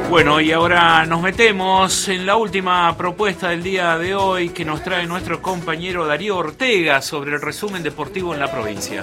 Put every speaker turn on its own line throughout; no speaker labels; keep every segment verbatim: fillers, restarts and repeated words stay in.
Bueno, y ahora nos metemos en la última propuesta del día de hoy que nos trae nuestro compañero Darío Ortega sobre el resumen deportivo en la provincia.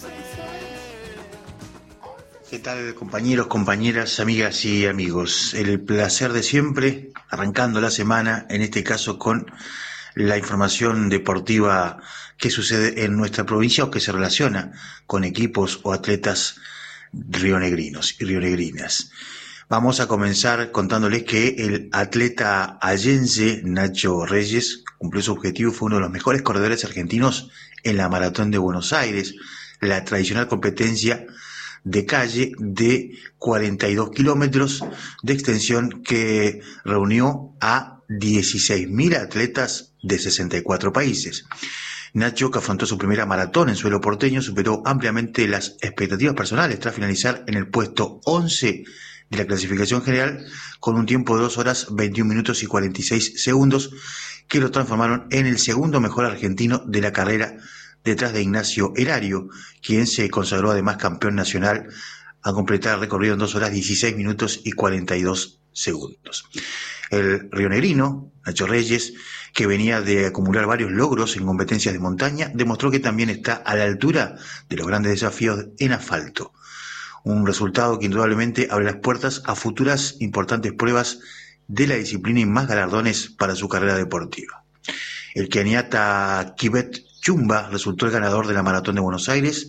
¿Qué tal, compañeros, compañeras, amigas y amigos? El placer de siempre, arrancando la semana, en este caso con la información deportiva que sucede en nuestra provincia o que se relaciona con equipos o atletas rionegrinos y rionegrinas. Vamos a comenzar contándoles que el atleta allense Nacho Reyes cumplió su objetivo, fue uno de los mejores corredores argentinos en la Maratón de Buenos Aires, la tradicional competencia de calle de cuarenta y dos kilómetros de extensión que reunió a dieciséis mil atletas de sesenta y cuatro países. Nacho, que afrontó su primera maratón en suelo porteño, superó ampliamente las expectativas personales tras finalizar en el puesto once de la clasificación general con un tiempo de dos horas veintiún minutos y cuarenta y seis segundos que lo transformaron en el segundo mejor argentino de la carrera detrás de Ignacio Erario, quien se consagró además campeón nacional a completar el recorrido en dos horas dieciséis minutos y cuarenta y dos segundos. El rionegrino, Nacho Reyes, que venía de acumular varios logros en competencias de montaña, demostró que también está a la altura de los grandes desafíos en asfalto. Un resultado que indudablemente abre las puertas a futuras importantes pruebas de la disciplina y más galardones para su carrera deportiva. El keniata Kibet Chumba resultó el ganador de la Maratón de Buenos Aires.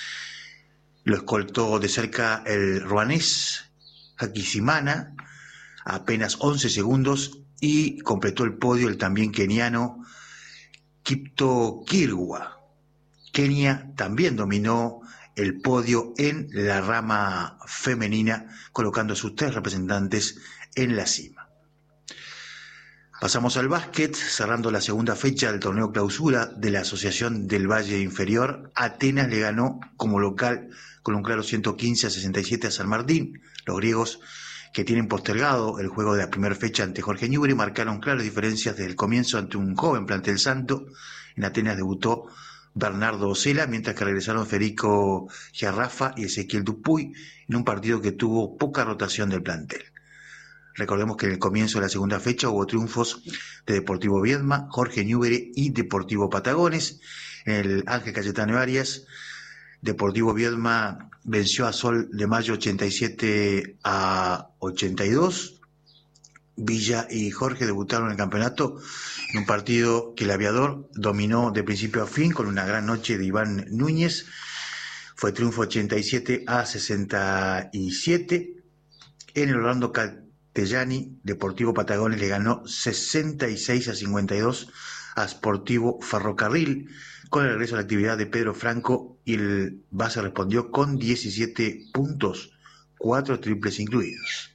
Lo escoltó de cerca el ruanés Hakisimana a apenas once segundos y completó el podio el también keniano Kiptoo-Kirwa. Kenia también dominó el podio en la rama femenina, colocando a sus tres representantes en la cima. Pasamos al básquet, cerrando la segunda fecha del torneo clausura de la Asociación del Valle Inferior. Atenas le ganó como local con un claro ciento quince a sesenta y siete a San Martín. Los griegos, que tienen postergado el juego de la primera fecha ante Jorge Newbery, marcaron claras diferencias desde el comienzo ante un joven plantel santo. En Atenas debutó Bernardo Ocela, mientras que regresaron Federico Giarrafa y Ezequiel Dupuy en un partido que tuvo poca rotación del plantel. Recordemos que en el comienzo de la segunda fecha hubo triunfos de Deportivo Viedma, Jorge Newbery y Deportivo Patagones. En el Ángel Cayetano Arias, Deportivo Viedma venció a Sol de Mayo ochenta y siete a ochenta y dos. Villa y Jorge debutaron en el campeonato en un partido que el Aviador dominó de principio a fin con una gran noche de Iván Núñez. Fue triunfo ochenta y siete a sesenta y siete. En el Orlando Castellani, Deportivo Patagones le ganó sesenta y seis a cincuenta y dos a Sportivo Ferrocarril con el regreso a la actividad de Pedro Franco, y el base respondió con diecisiete puntos, cuatro triples incluidos.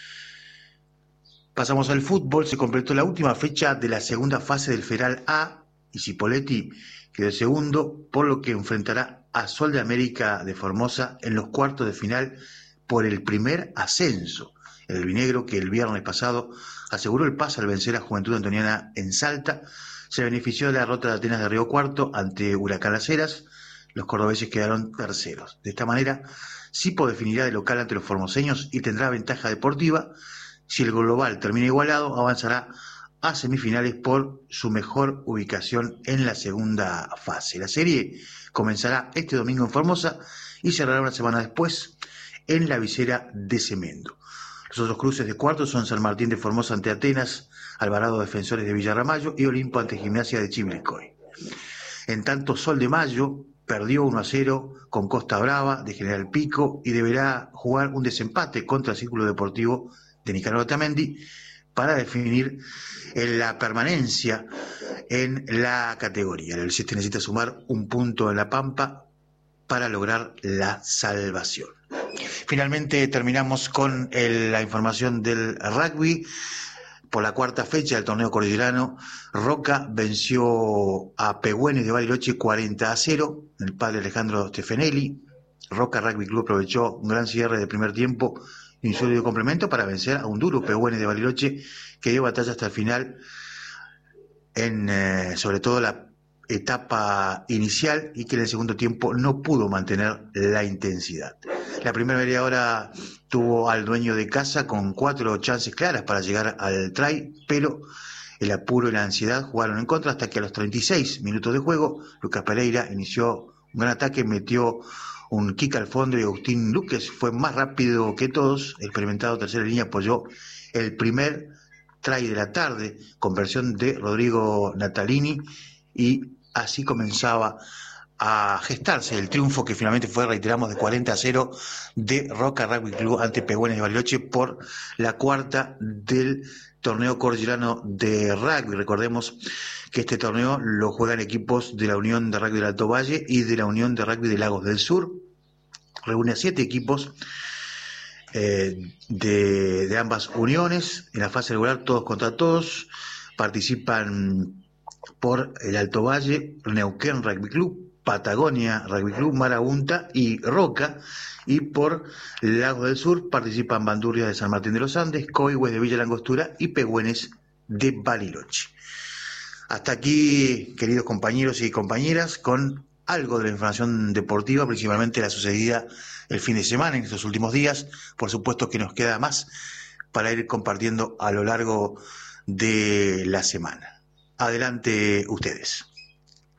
Pasamos al fútbol. Se completó la última fecha de la segunda fase del Federal A y Cipolletti quedó segundo, por lo que enfrentará a Sol de América de Formosa en los cuartos de final por el primer ascenso. El albinegro, que el viernes pasado aseguró el pase al vencer a Juventud Antoniana en Salta, se benefició de la derrota de Atenas de Río Cuarto ante Huracán Las Heras. Los cordobeses quedaron terceros. De esta manera, Cipo definirá de local ante los formoseños y tendrá ventaja deportiva. Si el global termina igualado, avanzará a semifinales por su mejor ubicación en la segunda fase. La serie comenzará este domingo en Formosa y cerrará una semana después en la visera de Cemento. Los otros cruces de cuartos son San Martín de Formosa ante Atenas, Alvarado Defensores de Villarramayo y Olimpo ante Gimnasia de Chivilcoy. En tanto, Sol de Mayo perdió uno a cero con Costa Brava de General Pico y deberá jugar un desempate contra el Círculo Deportivo de Nicanor Otamendi para definir la permanencia en la categoría. El Celeste necesita sumar un punto en La Pampa para lograr la salvación. Finalmente terminamos con el, la información del rugby. Por la cuarta fecha del torneo cordillerano, Roca venció a Pehuen de Bariloche cuarenta a cero. El padre Alejandro Stefanelli. Roca Rugby Club aprovechó un gran cierre de primer tiempo y un sólido complemento para vencer a un duro Pehuen de Bariloche, que dio batalla hasta el final, en eh, sobre todo la etapa inicial, y que en el segundo tiempo no pudo mantener la intensidad. La primera media hora tuvo al dueño de casa con cuatro chances claras para llegar al try, pero el apuro y la ansiedad jugaron en contra hasta que a los treinta y seis minutos de juego, Lucas Pereira inició un gran ataque, metió un kick al fondo y Agustín Luques fue más rápido que todos. El experimentado tercera línea apoyó el primer try de la tarde, conversión de Rodrigo Natalini, y así comenzaba a gestarse el triunfo que finalmente fue, reiteramos, de cuarenta a cero de Roca Rugby Club ante Pehuenes de Bariloche por la cuarta del torneo cordillerano de rugby. Recordemos que este torneo lo juegan equipos de la Unión de Rugby del Alto Valle y de la Unión de Rugby de Lagos del Sur. Reúne a siete equipos eh, de, de ambas uniones en la fase regular, todos contra todos. Participan por el Alto Valle, Neuquén Rugby Club, Patagonia Rugby Club, Marabunta y Roca, y por Lagos del Sur participan Bandurrias de San Martín de los Andes, Coihues de Villa Langostura y Pehuenes de Bariloche. Hasta aquí, queridos compañeros y compañeras, con algo de la información deportiva, principalmente la sucedida el fin de semana, en estos últimos días. Por supuesto que nos queda más para ir compartiendo a lo largo de la semana. Adelante ustedes.